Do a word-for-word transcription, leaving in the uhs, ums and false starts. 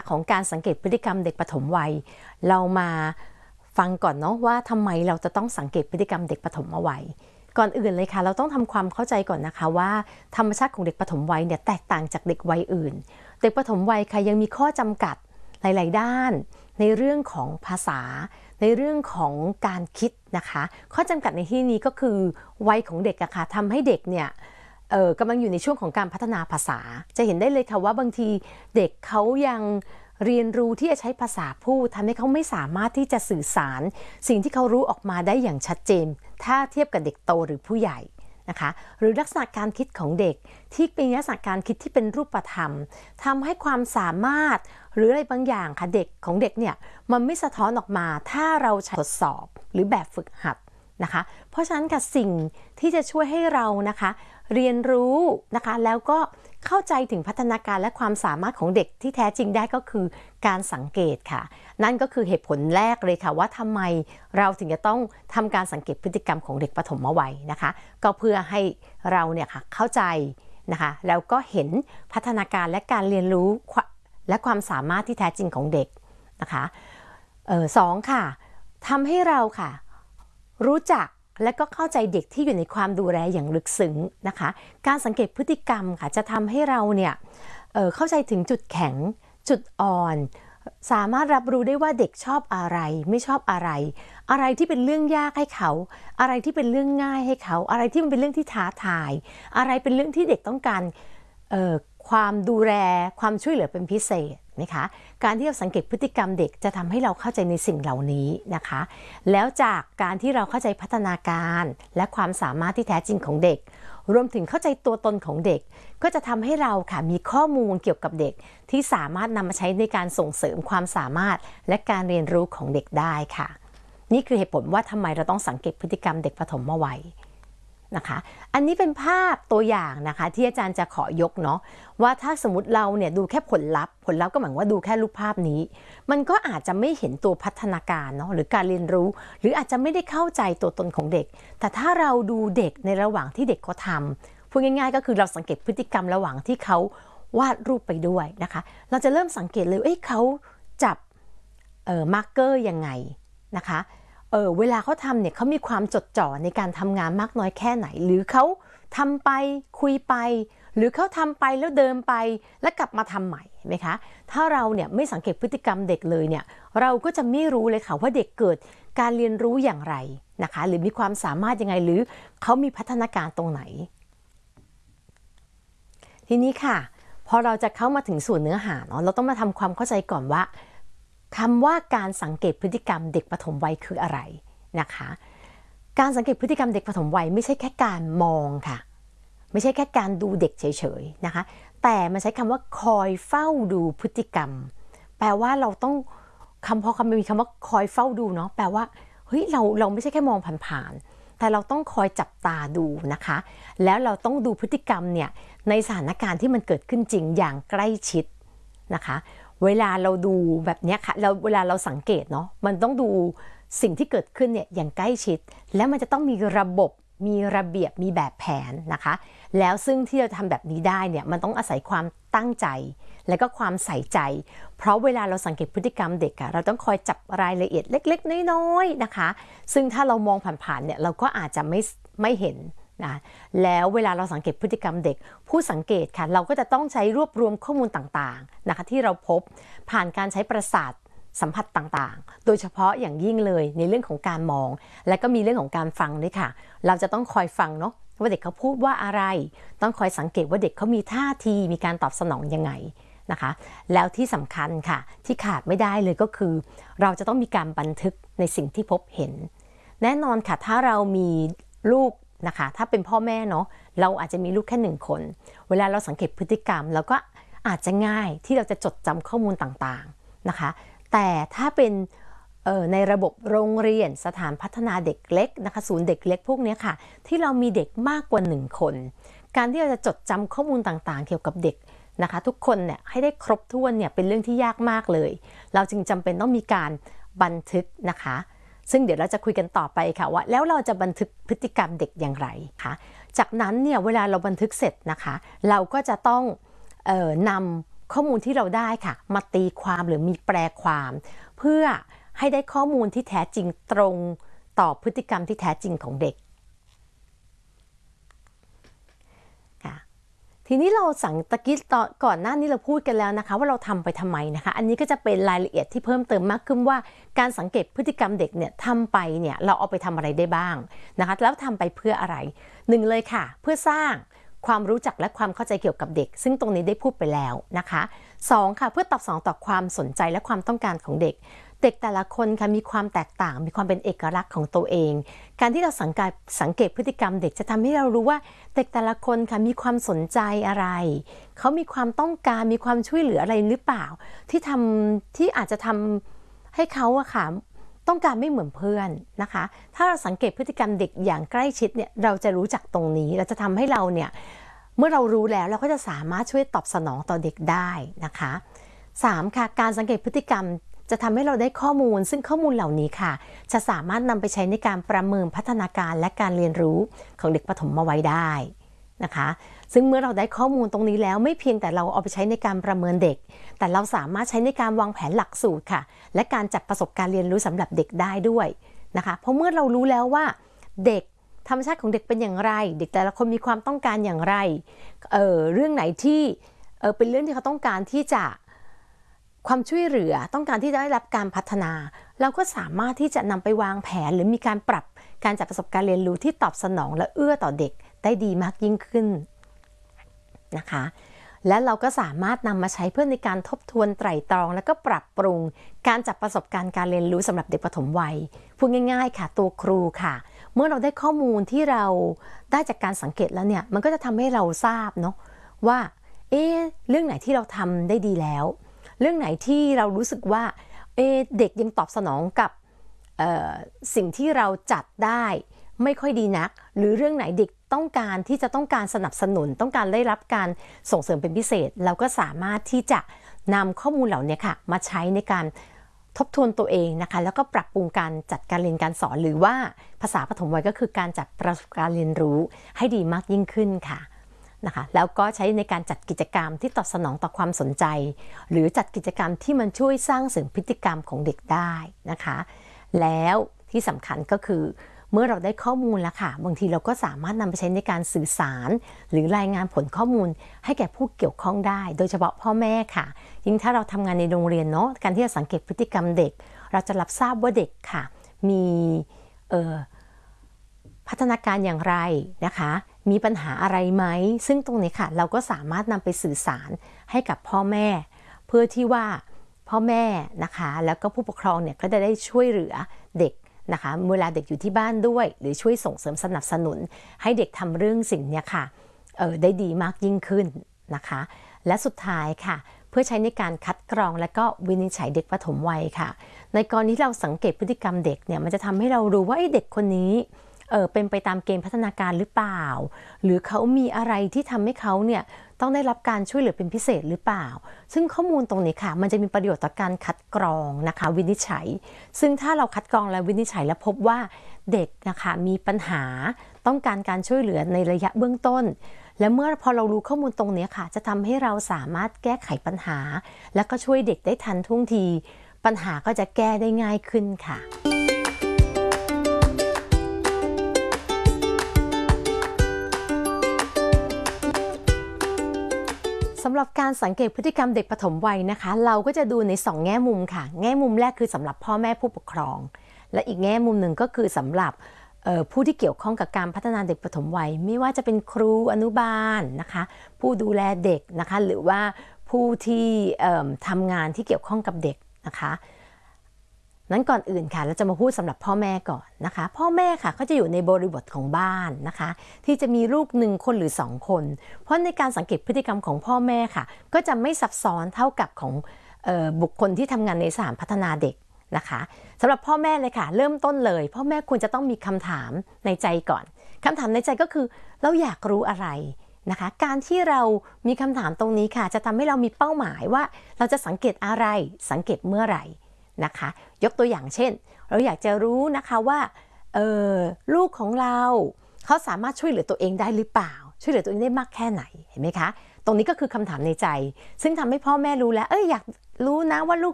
ของการสังเกตพฤติกรรมเด็กปฐมวัยเรามาฟังก่อนเนาะว่าทำไมเราจะต้องสังเกตพฤติกรรมเด็กปฐมวัยก่อนอื่นเลยค่ะเราต้องทำความเข้าใจก่อนนะคะว่าธรรมชาติของเด็กปฐมวัยเนี่ยแตกต่างจากเด็กวัยอื่นเด็กปฐมวัยค่ะยังมีข้อจำกัดหลายๆด้านในเรื่องของภาษาในเรื่องของการคิดนะคะข้อจำกัดในที่นี้ก็คือวัยของเด็กอะค่ะทำให้เด็กเนี่ยเอ่อกำลังอยู่ในช่วงของการพัฒนาภาษาจะเห็นได้เลยค่ะว่าบางทีเด็กเขายังเรียนรู้ที่จะใช้ภาษาพูดทำให้เขาไม่สามารถที่จะสื่อสารสิ่งที่เขารู้ออกมาได้อย่างชัดเจนถ้าเทียบกับเด็กโตหรือผู้ใหญ่นะคะหรือลักษณะการคิดของเด็กที่เป็นลักษณะการคิดที่เป็นรูปธรรมทำให้ความสามารถหรืออะไรบางอย่างค่ะเด็กของเด็กเนี่ยมันไม่สะท้อนออกมาถ้าเราใช้ทดสอบหรือแบบฝึกหัดนะคะเพราะฉะนั้นค่ะสิ่งที่จะช่วยให้เรานะคะเรียนรู้นะคะแล้วก็เข้าใจถึงพัฒนาการและความสามารถของเด็กที่แท้จริงได้ก็คือการสังเกตค่ะนั่นก็คือเหตุผลแรกเลยค่ะว่าทำไมเราถึงจะต้องทำการสังเกตพฤติกรรมของเด็กปฐมวัยนะคะก็เพื่อให้เราเนี่ยค่ะเข้าใจนะคะแล้วก็เห็นพัฒนาการและการเรียนรู้และความสามารถที่แท้จริงของเด็กนะคะเอ่อสองค่ะทำให้เราค่ะรู้จักและก็เข้าใจเด็กที่อยู่ในความดูแลอย่างลึกซึ้งนะคะการสังเกตพฤติกรรมค่ะจะทำให้เราเนี่ย เอ่อ เข้าใจถึงจุดแข็งจุดอ่อนสามารถรับรู้ได้ว่าเด็กชอบอะไรไม่ชอบอะไรอะไรที่เป็นเรื่องยากให้เขาอะไรที่เป็นเรื่องง่ายให้เขาอะไรที่มันเป็นเรื่องที่ท้าทายอะไรเป็นเรื่องที่เด็กต้องการเอ่อความดูแลความช่วยเหลือเป็นพิเศษนะคะการที่เราสังเกตพฤติกรรมเด็กจะทำให้เราเข้าใจในสิ่งเหล่านี้นะคะแล้วจากการที่เราเข้าใจพัฒนาการและความสามารถที่แท้จริงของเด็กรวมถึงเข้าใจตัวตนของเด็กก็จะทำให้เราค่ะมีข้อมูลเกี่ยวกับเด็กที่สามารถนำมาใช้ในการส่งเสริมความสามารถและการเรียนรู้ของเด็กได้ค่ะนี่คือเหตุผลว่าทำไมเราต้องสังเกตพฤติกรรมเด็กปฐมวัยนะคะอันนี้เป็นภาพตัวอย่างนะคะที่อาจารย์จะขอยกเนาะว่าถ้าสมมติเราเนี่ยดูแค่ผลลัพธ์ผลลัพธ์ก็หมายว่าดูแค่รูปภาพนี้มันก็อาจจะไม่เห็นตัวพัฒนาการเนาะหรือการเรียนรู้หรืออาจจะไม่ได้เข้าใจตัวตนของเด็กแต่ถ้าเราดูเด็กในระหว่างที่เด็กเขาทำพูดง่ายๆก็คือเราสังเกตพฤติกรรมระหว่างที่เขาวาดรูปไปด้วยนะคะเราจะเริ่มสังเกตเลยเอ้ยเขาจับเอ่อมาร์กเกอร์ยังไงนะคะเออเวลาเขาทำเนี่ยเขามีความจดจ่อในการทำงานมากน้อยแค่ไหนหรือเขาทำไปคุยไปหรือเขาทำไปแล้วเดินไปแล้วกลับมาทำใหม่ไหมคะถ้าเราเนี่ยไม่สังเกตพฤติกรรมเด็กเลยเนี่ยเราก็จะไม่รู้เลยค่ะว่าเด็กเกิดการเรียนรู้อย่างไรนะคะหรือมีความสามารถยังไงหรือเขามีพัฒนาการตรงไหนทีนี้ค่ะพอเราจะเข้ามาถึงส่วนเนื้อหาเนาะเราต้องมาทำความเข้าใจก่อนว่าคำว่าการสังเกตพฤติกรรมเด็กปฐมวัยคืออะไรนะคะการสังเกตพฤติกรรมเด็กปฐมวัยไม่ใช่แค่การมองค่ะไม่ใช่แค่การดูเด็กเฉยๆนะคะแต่มันใช้คำว่าคอยเฝ้าดูพฤติกรรมแปลว่าเราต้องคำพอคำมีคำว่าคอยเฝ้าดูเนาะแปลว่าเฮ้ยเราเราไม่ใช่แค่มองผ่านๆแต่เราต้องคอยจับตาดูนะคะแล้วเราต้องดูพฤติกรรมเนี่ยในสถานการณ์ที่มันเกิดขึ้นจริงอย่างใกล้ชิดนะคะเวลาเราดูแบบนี้ค่ะเราเวลาเราสังเกตเนาะมันต้องดูสิ่งที่เกิดขึ้นเนี่ยอย่างใกล้ชิดแล้วมันจะต้องมีระบบมีระเบียบมีแบบแผนนะคะแล้วซึ่งที่เราทำแบบนี้ได้เนี่ยมันต้องอาศัยความตั้งใจและก็ความใส่ใจเพราะเวลาเราสังเกตพฤติกรรมเด็กอะเราต้องคอยจับรายละเอียดเล็กๆน้อยๆนะคะซึ่งถ้าเรามองผ่านๆเนี่ยเราก็อาจจะไม่ไม่เห็นนะแล้วเวลาเราสังเกตพฤติกรรมเด็กผู้สังเกตค่ะเราก็จะต้องใช้รวบรวมข้อมูลต่างๆนะคะที่เราพบผ่านการใช้ประสาทสัมผัสต่างๆโดยเฉพาะอย่างยิ่งเลยในเรื่องของการมองและก็มีเรื่องของการฟังด้วยค่ะเราจะต้องคอยฟังเนาะว่าเด็กเขาพูดว่าอะไรต้องคอยสังเกตว่าเด็กเขามีท่าทีมีการตอบสนองยังไงนะคะแล้วที่สำคัญค่ะที่ขาดไม่ได้เลยก็คือเราจะต้องมีการบันทึกในสิ่งที่พบเห็นแน่นอนค่ะถ้าเรามีลูกนะคะถ้าเป็นพ่อแม่เนาะเราอาจจะมีลูกแค่หนึ่งคนเวลาเราสังเกตพฤติกรรมเราก็อาจจะง่ายที่เราจะจดจำข้อมูลต่างๆนะคะแต่ถ้าเป็นในระบบโรงเรียนสถานพัฒนาเด็กเล็กนะคะศูนย์เด็กเล็กพวกนี้ค่ะที่เรามีเด็กมากกว่าหนึ่งคนการที่เราจะจดจำข้อมูลต่างๆเกี่ยวกับเด็กนะคะทุกคนเนี่ยให้ได้ครบถ้วนเนี่ยเป็นเรื่องที่ยากมากเลยเราจึงจำเป็นต้องมีการบันทึกนะคะซึ่งเดี๋ยวเราจะคุยกันต่อไปค่ะว่าแล้วเราจะบันทึกพฤติกรรมเด็กอย่างไรคะจากนั้นเนี่ยเวลาเราบันทึกเสร็จนะคะเราก็จะต้องเอ่อนำข้อมูลที่เราได้ค่ะมาตีความหรือมีแปลความเพื่อให้ได้ข้อมูลที่แท้จริงตรงต่อพฤติกรรมที่แท้จริงของเด็กค่ะทีนี้เราสั่งตะกี้ก่อนหน้านี้เราพูดกันแล้วนะคะว่าเราทำไปทำไมนะคะอันนี้ก็จะเป็นรายละเอียดที่เพิ่มเติมมากขึ้นว่าการสังเกตพฤติกรรมเด็กเนี่ยทำไปเนี่ยเราเอาไปทำอะไรได้บ้างนะคะแล้วทำไปเพื่ออะไรหนึ่งเลยค่ะเพื่อสร้างความรู้จักและความเข้าใจเกี่ยวกับเด็กซึ่งตรงนี้ได้พูดไปแล้วนะคะสองค่ะเพื่อตอบสนองต่อความสนใจและความต้องการของเด็กเด็กแต่ละคนค่ะมีความแตกต่างมีความเป็นเอกลักษณ์ของตัวเองการที่เราสังเกตสังเกตพฤติกรรมเด็กจะทำให้เรารู้ว่าเด็กแต่ละคนค่ะมีความสนใจอะไรเขามีความต้องการมีความช่วยเหลืออะไรหรือเปล่าที่ทำที่อาจจะทำให้เขาอะค่ะต้องการไม่เหมือนเพื่อนนะคะถ้าเราสังเกตพฤติกรรมเด็กอย่างใกล้ชิดเนี่ยเราจะรู้จักตรงนี้เราจะทำให้เราเนี่ยเมื่อเรารู้แล้วเราก็จะสามารถช่วยตอบสนองต่อเด็กได้นะคะสามค่ะการสังเกตพฤติกรรมจะทำให้เราได้ข้อมูลซึ่งข้อมูลเหล่านี้ค่ะจะสามารถนำไปใช้ในการประเมินพัฒนาการและการเรียนรู้ของเด็กปฐมวัยได้นะคะซึ่งเมื่อเราได้ข้อมูลตรงนี้แล้วไม่เพียงแต่เราเอาไปใช้ในการประเมินเด็กแต่เราสามารถใช้ในการวางแผนหลักสูตรค่ะและการจัดประสบการณ์เรียนรู้สำหรับเด็กได้ด้วยนะคะเพราะเมื่อเรารู้แล้วว่าเด็กธรรมชาติของเด็กเป็นอย่างไรเด็กแต่ละคนมีความต้องการอย่างไร เอ่อ เรื่องไหนที่เอ่อเป็นเรื่องที่เขาต้องการที่จะความช่วยเหลือต้องการที่จะได้รับการพัฒนาเราก็สามารถที่จะนำไปวางแผนหรือมีการปรับการจัดประสบการณ์เรียนรู้ที่ตอบสนองและเอื้อต่อเด็กได้ดีมากยิ่งขึ้นนะคะและเราก็สามารถนำมาใช้เพื่อในการทบทวนไตร่ตรองและก็ปรับปรุงการจัดประสบการณ์การเรียนรู้สำหรับเด็กปฐมวัยพูดง่ายๆค่ะตัวครูค่ะเมื่อเราได้ข้อมูลที่เราได้จากการสังเกตแล้วเนี่ยมันก็จะทำให้เราทราบเนาะว่าเอ๊ะเรื่องไหนที่เราทำได้ดีแล้วเรื่องไหนที่เรารู้สึกว่าเอ๊ะเด็กยังตอบสนองกับสิ่งที่เราจัดได้ไม่ค่อยดีนักหรือเรื่องไหนเด็กต้องการที่จะต้องการสนับสนุนต้องการได้รับการส่งเสริมเป็นพิเศษเราก็สามารถที่จะนำข้อมูลเหล่านี้ค่ะมาใช้ในการทบทวนตัวเองนะคะแล้วก็ปรับปรุงการจัดการเรียนการสอนหรือว่าภาษาปฐมวัยก็คือการจัดประสบการณ์เรียนรู้ให้ดีมากยิ่งขึ้นค่ะนะคะแล้วก็ใช้ในการจัดกิจกรรมที่ตอบสนองต่อความสนใจหรือจัดกิจกรรมที่มันช่วยสร้างเสริมพฤติกรรมของเด็กได้นะคะแล้วที่สำคัญก็คือเมื่อเราได้ข้อมูลแล้วค่ะบางทีเราก็สามารถนำไปใช้ในการสื่อสารหรือรายงานผลข้อมูลให้แก่ผู้เกี่ยวข้องได้โดยเฉพาะพ่อแม่ค่ะยิ่งถ้าเราทำงานในโรงเรียนเนาะการที่จะสังเกตพฤติกรรมเด็กเราจะรับทราบว่าเด็กค่ะมีเอ่อพัฒนาการอย่างไรนะคะมีปัญหาอะไรไหมซึ่งตรงนี้ค่ะเราก็สามารถนำไปสื่อสารให้กับพ่อแม่เพื่อที่ว่าพ่อแม่นะคะแล้วก็ผู้ปกครองเนี่ยก็จะได้ช่วยเหลือเด็กนะคะเวลาเด็กอยู่ที่บ้านด้วยหรือช่วยส่งเสริมสนับสนุนให้เด็กทำเรื่องสิ่งนี้ค่ะเออได้ดีมากยิ่งขึ้นนะคะและสุดท้ายค่ะเพื่อใช้ในการคัดกรองและก็วินิจฉัยเด็กปฐมวัยค่ะในกรณีที่เราสังเกตพฤติกรรมเด็กเนี่ยมันจะทำให้เรารู้ว่าไอ้เด็กคนนี้เออเป็นไปตามเกณฑ์พัฒนาการหรือเปล่าหรือเขามีอะไรที่ทำให้เขาเนี่ยต้องได้รับการช่วยเหลือเป็นพิเศษหรือเปล่าซึ่งข้อมูลตรงนี้ค่ะมันจะมีประโยชน์ต่อการคัดกรองนะคะวินิจฉัยซึ่งถ้าเราคัดกรองและวินิจฉัยและพบว่าเด็กนะคะมีปัญหาต้องการการช่วยเหลือในระยะเบื้องต้นและเมื่อพอเรารู้ข้อมูลตรงนี้ค่ะจะทำให้เราสามารถแก้ไขปัญหาและก็ช่วยเด็กได้ทันท่วงทีปัญหาก็จะแก้ได้ง่ายขึ้นค่ะสำหรับการสังเกตพฤติกรรมเด็กปฐมวัยนะคะเราก็จะดูในสองแง่มุมค่ะแง่มุมแรกคือสำหรับพ่อแม่ผู้ปกครองและอีกแง่มุมหนึ่งก็คือสำหรับผู้ที่เกี่ยวข้องกับการพัฒนาเด็กปฐมวัยไม่ว่าจะเป็นครูอนุบาลนะคะผู้ดูแลเด็กนะคะหรือว่าผู้ที่ทำงานที่เกี่ยวข้องกับเด็กนะคะนั้นก่อนอื่นค่ะเราจะมาพูดสำหรับพ่อแม่ก่อนนะคะพ่อแม่ค่ะเขาจะอยู่ในบริบทของบ้านนะคะที่จะมีลูกหนึ่งคนหรือสองคนเพราะในการสังเกตพฤติกรรมของพ่อแม่ค่ะก็จะไม่ซับซ้อนเท่ากับของเอ่อบุคคลที่ทำงานในสถานพัฒนาเด็กนะคะสำหรับพ่อแม่เลยค่ะเริ่มต้นเลยพ่อแม่ควรจะต้องมีคำถามในใจก่อนคำถามในใจก็คือเราอยากรู้อะไรนะคะการที่เรามีคำถามตรงนี้ค่ะจะทำให้เรามีเป้าหมายว่าเราจะสังเกตอะไรสังเกตเมื่อไหร่นะคะยกตัวอย่างเช่นเราอยากจะรู้นะคะว่าเออลูกของเราเขาสามารถช่วยเหลือตัวเองได้หรือเปล่าช่วยเหลือตัวเองได้มากแค่ไหนเห็นไหมคะตรงนี้ก็คือคำถามในใจซึ่งทำให้พ่อแม่รู้แล้วเอ้ยอยากรู้นะว่าลูก